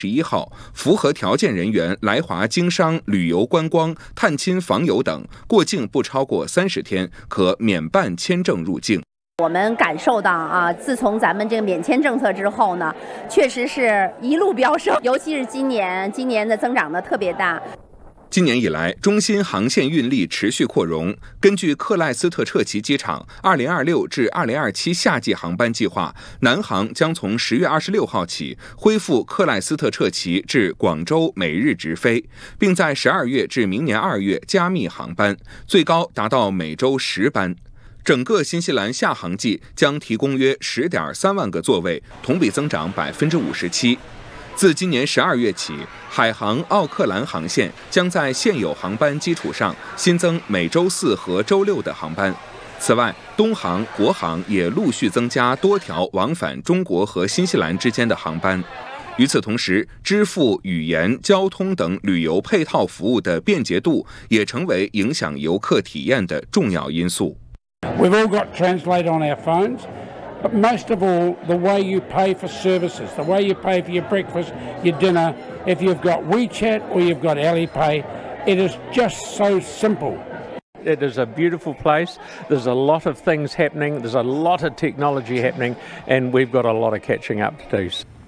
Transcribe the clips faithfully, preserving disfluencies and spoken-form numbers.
十一号，符合条件人员来华经商、旅游观光、探亲访友等，过境不超过三十天，可免办签证入境。 我们感受到啊，自从咱们这个免签政策之后呢，确实是一路飙升，尤其是今年，今年的增长的特别大。 今年以来，中新航线运力持续扩容。根据克莱斯特彻奇机场二零二六至二零二七夏季航班计划，南航将从十月二十六号起恢复克莱斯特彻奇至广州每日直飞，并在十二月至明年二月加密航班，最高达到每周十班。整个新西兰夏航季将提供约 十点三万个座位，同比增长 百分之五十七。自今年十二月起，海航奥克兰航线将在现有航班基础上新增每周四和周六的航班。此外，东航、国航也陆续增加多条往返中国和新西兰之间的航班。与此同时，支付、语言、交通等旅游配套服务的便捷度也成为影响游客体验的重要因素。 We've all got Translate on our phones, but most of all, the way you pay for services, the way you pay for your breakfast, your dinner, if you've got WeChat or you've got Alipay, it is just so simple. It is a beautiful place. There's a lot of things happening. There's a lot of technology happening, and we've got a lot of catching up to do.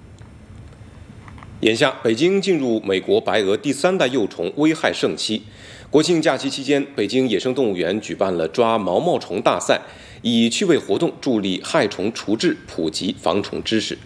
眼下，北京进入美国白俄第三代幼虫危害盛期。国庆假期期间，北京野生动物园举办了抓毛毛虫大赛，以趣味活动助力害虫除治，普及防虫知识。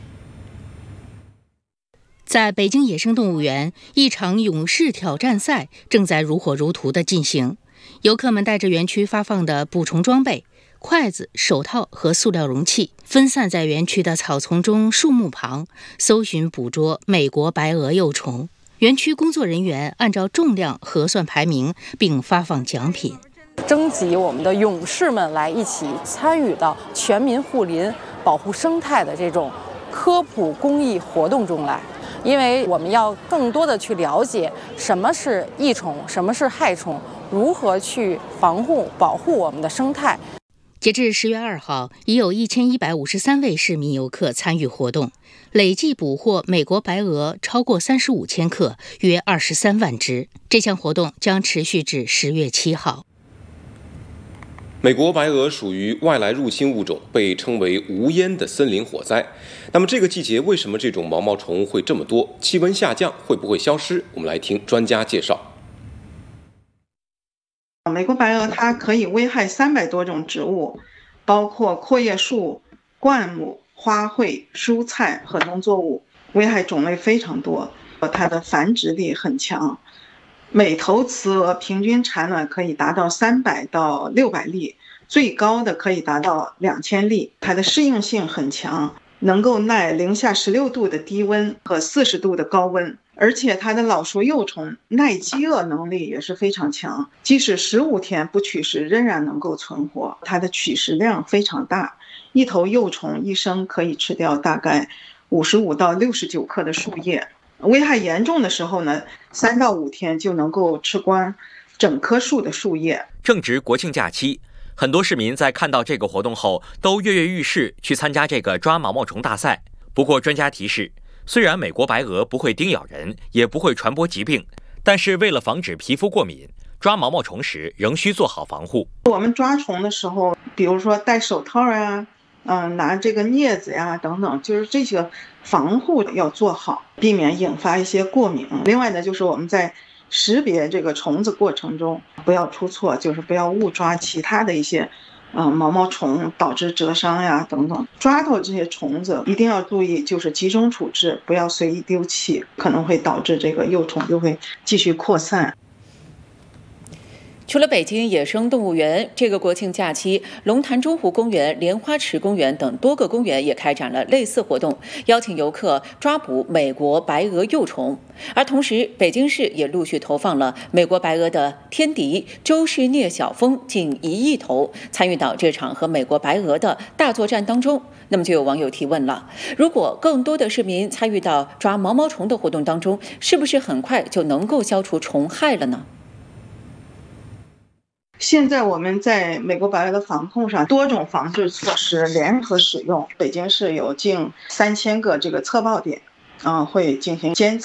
在北京野生动物园，一场勇士挑战赛正在如火如荼地进行。游客们带着园区发放的捕虫装备、筷子、手套和塑料容器，分散在园区的草丛中、树木旁，搜寻捕捉美国白鹅幼虫。园区工作人员按照重量核算排名，并发放奖品， 征集我们的勇士们来一起参与到全民护林、保护生态的这种科普公益活动中来。因为我们要更多的去了解什么是益虫，什么是害虫，如何去防护、保护我们的生态。 截至十月二号，已有一千一百五十三位市民游客参与活动，累计捕获美国白鹅超过三十五千克，约二十三万只。这项活动将持续至十月七号。 美国白鹅属于外来入侵物种，被称为无烟的森林火灾。那么这个季节为什么这种毛毛虫会这么多？气温下降会不会消失？我们来听专家介绍。 美国白鹅它可以危害三百多种植物，包括阔叶树、灌木、花卉、蔬菜和农作物，危害种类非常多。它的繁殖力很强，每头雌鹅平均产卵可以达到三百到六百粒，最高的可以达到两千粒。它的适应性很强，能够耐零下十六度的低温和四十度的高温。而且它的老熟幼虫耐饥饿能力也是非常强，即使十五天不取食仍然能够存活。它的取食量非常大，一头幼虫一生可以吃掉大概五十五到六十九克的树叶。危害严重的时候呢，三到五天就能够吃光整棵树的树叶。 正值国庆假期，很多市民在看到这个活动后都跃跃欲试去参加这个抓毛毛虫大赛。不过专家提示，虽然美国白鹅不会叮咬人，也不会传播疾病，但是为了防止皮肤过敏，抓毛毛虫时仍需做好防护。 我们抓虫的时候，比如说戴手套呀，嗯、呃，拿这个镊子呀等等，就是这些防护要做好，避免引发一些过敏。另外呢，就是我们在识别这个虫子过程中不要出错，就是不要误抓其他的一些嗯，毛毛虫导致折伤呀等等。抓到这些虫子一定要注意，就是集中处置，不要随意丢弃，可能会导致这个幼虫就会继续扩散。 除了北京野生动物园，这个国庆假期，龙潭中湖公园、莲花池公园等多个公园也开展了类似活动，邀请游客抓捕美国白鹅幼虫。而同时，北京市也陆续投放了美国白鹅的天敌周氏聂小蜂近一亿头，参与到这场和美国白鹅的大作战当中。那么就有网友提问了，如果更多的市民参与到抓毛毛虫的活动当中，是不是很快就能够消除虫害了呢？ 现在我们在美国白鹅的防控上，多种防治措施联合使用。北京市有近三千个这个测报点，嗯、呃，会进行监测。